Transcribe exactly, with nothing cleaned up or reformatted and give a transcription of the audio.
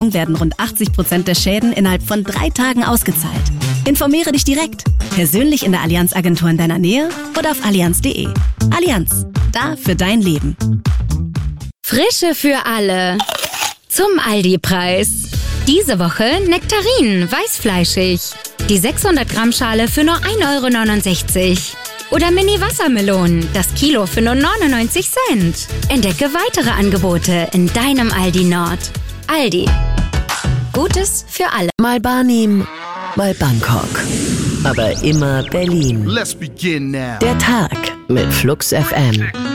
Versicherung werden rund achtzig Prozent der Schäden innerhalb von drei Tagen ausgezahlt. Informiere dich direkt, persönlich in der Allianz-Agentur in deiner Nähe oder auf allianz punkt de. Allianz, da für dein Leben. Frische für alle. Zum Aldi-Preis. Diese Woche Nektarinen, weißfleischig. Die sechshundert Gramm Schale für nur ein Euro neunundsechzig. Oder Mini-Wassermelonen, das Kilo für nur neunundneunzig Cent. Entdecke weitere Angebote in deinem Aldi Nord. Aldi. Gutes für alle. Mal Barnim, mal Bangkok. Aber immer Berlin. Let's begin now. Der Tag mit Flux F M.